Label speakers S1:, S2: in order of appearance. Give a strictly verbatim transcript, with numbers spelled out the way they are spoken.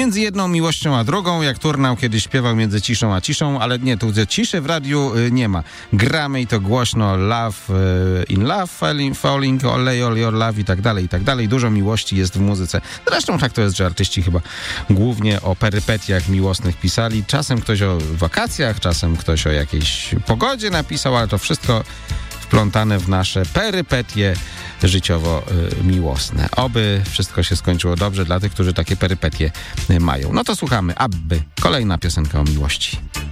S1: Między jedną miłością a drugą, jak Turnał kiedyś śpiewał między ciszą a ciszą, ale nie, tu ciszy w radiu y, nie ma. Gramy i to głośno, love y, in love, falling, falling, olej, all your love i tak dalej, i tak dalej. Dużo miłości jest w muzyce. Zresztą tak to jest, że artyści chyba głównie o perypetiach miłosnych pisali. Czasem ktoś o wakacjach, czasem ktoś o jakiejś pogodzie napisał, ale to wszystko wplątane w nasze perypetie życiowo-miłosne. Oby wszystko się skończyło dobrze dla tych, którzy takie perypetie mają. No to słuchamy Abby. Kolejna piosenka o miłości.